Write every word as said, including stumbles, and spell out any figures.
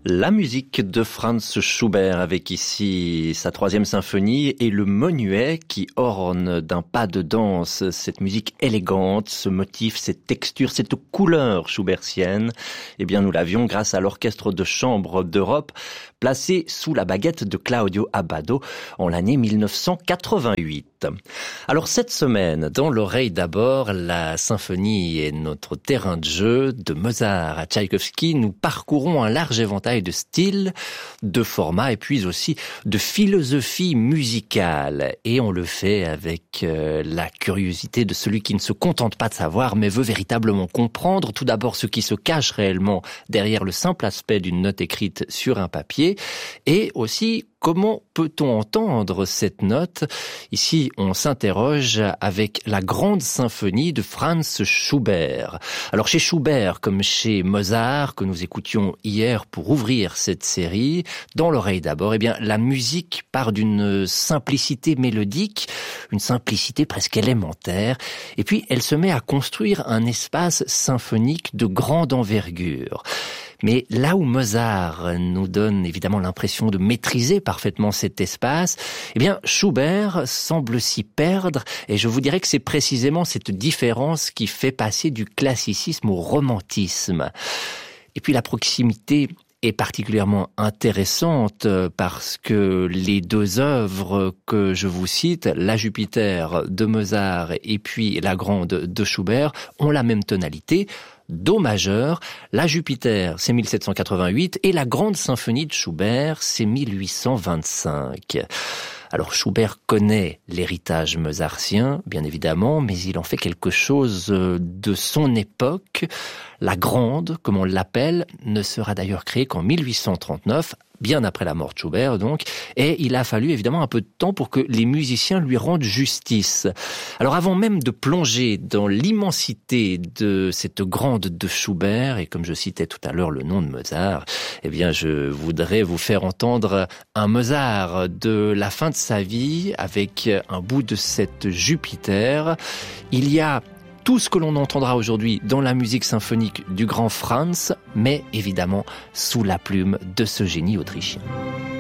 La musique de Franz Schubert avec ici sa troisième symphonie et le menuet qui orne d'un pas de danse cette musique élégante, ce motif, cette texture, cette couleur schubertienne. Eh bien, nous l'avions grâce à l'Orchestre de Chambre d'Europe placé sous la baguette de Claudio Abbado en l'année mille neuf cent quatre-vingt-huit. Alors cette semaine, dans l'oreille d'abord, la symphonie est notre terrain de jeu. De Mozart à Tchaïkovski, nous parcourons un large éventail de styles, de formats et puis aussi de philosophie musicale. Et on le fait avec euh, la curiosité de celui qui ne se contente pas de savoir mais veut véritablement comprendre tout d'abord ce qui se cache réellement derrière le simple aspect d'une note écrite sur un papier et aussi comment peut-on entendre cette note? Ici, on s'interroge avec la grande symphonie de Franz Schubert. Alors chez Schubert, comme chez Mozart, que nous écoutions hier pour ouvrir cette série, dans l'oreille d'abord, eh bien, la musique part d'une simplicité mélodique, une simplicité presque élémentaire, et puis elle se met à construire un espace symphonique de grande envergure. Mais là où Mozart nous donne évidemment l'impression de maîtriser parfaitement cet espace, eh bien Schubert semble s'y perdre et je vous dirais que c'est précisément cette différence qui fait passer du classicisme au romantisme. Et puis la proximité est particulièrement intéressante parce que les deux œuvres que je vous cite, la Jupiter de Mozart et puis la Grande de Schubert, ont la même tonalité, Do majeur. La Jupiter, c'est mille sept cent quatre-vingt-huit et la Grande symphonie de Schubert, c'est mille huit cent vingt-cinq. Alors Schubert connaît l'héritage mozartien, bien évidemment, mais il en fait quelque chose de son époque. La Grande, comme on l'appelle, ne sera d'ailleurs créée qu'en mille huit cent trente-neuf, bien après la mort de Schubert donc, et il a fallu évidemment un peu de temps pour que les musiciens lui rendent justice. Alors avant même de plonger dans l'immensité de cette Grande de Schubert, et comme je citais tout à l'heure le nom de Mozart, eh bien je voudrais vous faire entendre un Mozart de la fin de sa vie avec un bout de cette Jupiter. Il y a tout ce que l'on entendra aujourd'hui dans la musique symphonique du grand Franz, mais évidemment sous la plume de ce génie autrichien.